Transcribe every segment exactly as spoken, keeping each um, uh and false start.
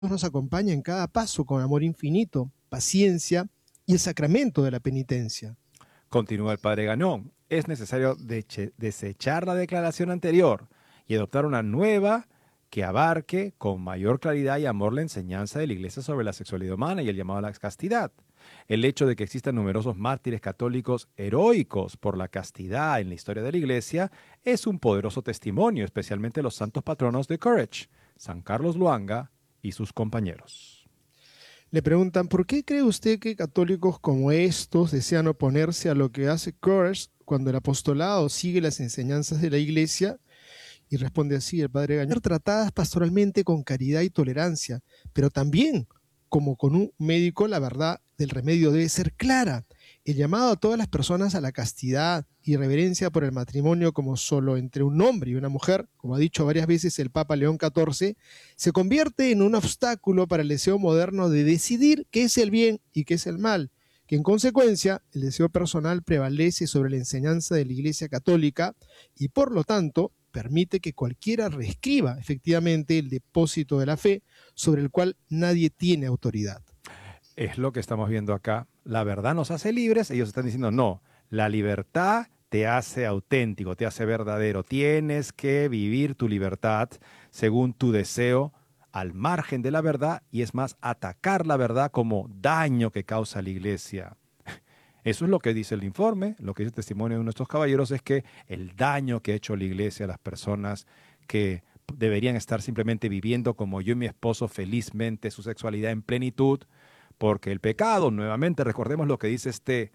nos acompaña en cada paso con amor infinito, paciencia y el sacramento de la penitencia. Continúa el padre Ganón. Es necesario desechar la declaración anterior y adoptar una nueva que abarque con mayor claridad y amor la enseñanza de la Iglesia sobre la sexualidad humana y el llamado a la castidad. El hecho de que existan numerosos mártires católicos heroicos por la castidad en la historia de la Iglesia es un poderoso testimonio, especialmente los santos patronos de Courage, San Carlos Luanga y sus compañeros. Le preguntan, ¿por qué cree usted que católicos como estos desean oponerse a lo que hace Courage cuando el apostolado sigue las enseñanzas de la Iglesia? Y responde así el padre Gañón: tratadas pastoralmente con caridad y tolerancia, pero también, como con un médico, la verdad del remedio debe ser clara. El llamado a todas las personas a la castidad y reverencia por el matrimonio como solo entre un hombre y una mujer, como ha dicho varias veces el Papa León catorce, se convierte en un obstáculo para el deseo moderno de decidir qué es el bien y qué es el mal, que en consecuencia el deseo personal prevalece sobre la enseñanza de la Iglesia Católica y por lo tanto permite que cualquiera reescriba efectivamente el depósito de la fe sobre el cual nadie tiene autoridad. Es lo que estamos viendo acá. La verdad nos hace libres. Ellos están diciendo, no, la libertad te hace auténtico, te hace verdadero. Tienes que vivir tu libertad según tu deseo, al margen de la verdad, y es más, atacar la verdad como daño que causa la Iglesia. Eso es lo que dice el informe, lo que dice el testimonio de nuestros caballeros, es que el daño que ha hecho la Iglesia a las personas que deberían estar simplemente viviendo como yo y mi esposo felizmente su sexualidad en plenitud, porque el pecado, nuevamente recordemos lo que dice este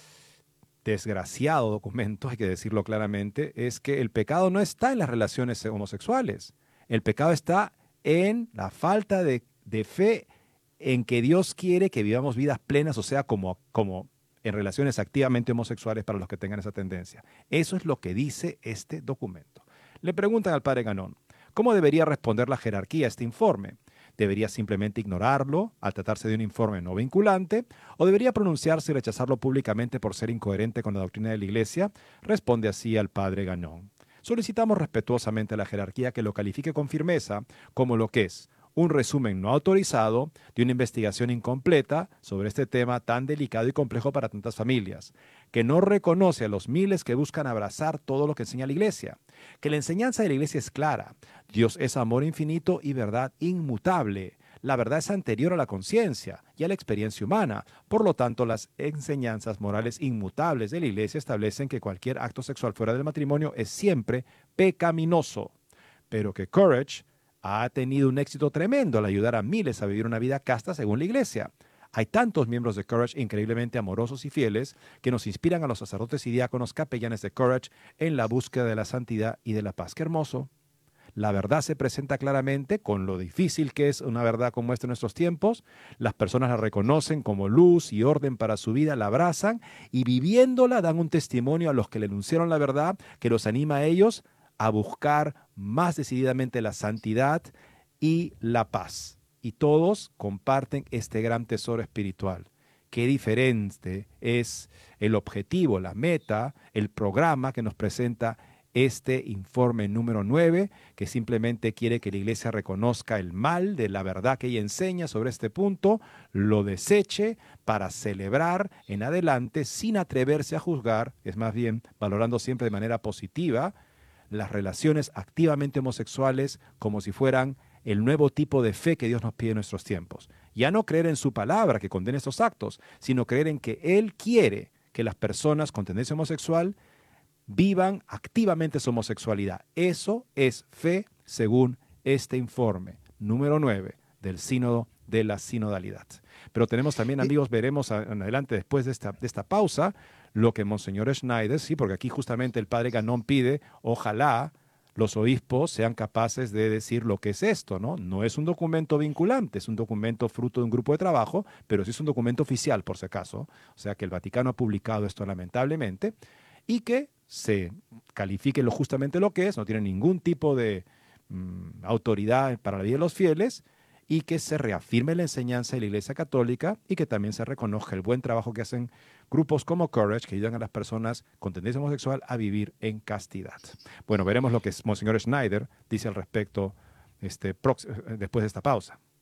desgraciado documento, hay que decirlo claramente, es que el pecado no está en las relaciones homosexuales. El pecado está en la falta de, de fe en que Dios quiere que vivamos vidas plenas, o sea, como, como en relaciones activamente homosexuales para los que tengan esa tendencia. Eso es lo que dice este documento. Le preguntan al padre Ganón, ¿cómo debería responder la jerarquía a este informe? ¿Debería simplemente ignorarlo al tratarse de un informe no vinculante? ¿O debería pronunciarse y rechazarlo públicamente por ser incoherente con la doctrina de la Iglesia? Responde así al padre Ganón. Solicitamos respetuosamente a la jerarquía que lo califique con firmeza como lo que es un resumen no autorizado de una investigación incompleta sobre este tema tan delicado y complejo para tantas familias, que no reconoce a los miles que buscan abrazar todo lo que enseña la Iglesia, que la enseñanza de la Iglesia es clara, Dios es amor infinito y verdad inmutable. La verdad es anterior a la conciencia y a la experiencia humana. Por lo tanto, las enseñanzas morales inmutables de la Iglesia establecen que cualquier acto sexual fuera del matrimonio es siempre pecaminoso, pero que Courage ha tenido un éxito tremendo al ayudar a miles a vivir una vida casta según la Iglesia. Hay tantos miembros de Courage increíblemente amorosos y fieles que nos inspiran a los sacerdotes y diáconos capellanes de Courage en la búsqueda de la santidad y de la paz. ¡Qué hermoso! La verdad se presenta claramente, con lo difícil que es una verdad como esta en nuestros tiempos. Las personas la reconocen como luz y orden para su vida, la abrazan y viviéndola dan un testimonio a los que le enunciaron la verdad que los anima a ellos a buscar más decididamente la santidad y la paz. Y todos comparten este gran tesoro espiritual. Qué diferente es el objetivo, la meta, el programa que nos presenta este informe número nueve, que simplemente quiere que la Iglesia reconozca el mal de la verdad que ella enseña sobre este punto, lo deseche para celebrar en adelante sin atreverse a juzgar, es más bien valorando siempre de manera positiva las relaciones activamente homosexuales como si fueran el nuevo tipo de fe que Dios nos pide en nuestros tiempos. Ya no creer en su palabra que condena estos actos, sino creer en que Él quiere que las personas con tendencia homosexual vivan activamente su homosexualidad. Eso es fe según este informe, número nueve, del Sínodo de la Sinodalidad. Pero tenemos también, amigos, veremos en adelante, después de esta, de esta pausa, lo que Monseñor Schneider, sí, porque aquí justamente el padre Ganón pide, ojalá los obispos sean capaces de decir lo que es esto, ¿no? No es un documento vinculante, es un documento fruto de un grupo de trabajo, pero sí es un documento oficial, por si acaso. O sea que el Vaticano ha publicado esto lamentablemente, y que se califique lo, justamente lo que es, no tiene ningún tipo de mm, autoridad para la vida de los fieles, y que se reafirme la enseñanza de la Iglesia Católica y que también se reconozca el buen trabajo que hacen grupos como Courage, que ayudan a las personas con tendencia homosexual a vivir en castidad. Bueno, veremos lo que Monseñor Schneider dice al respecto este, después de esta pausa.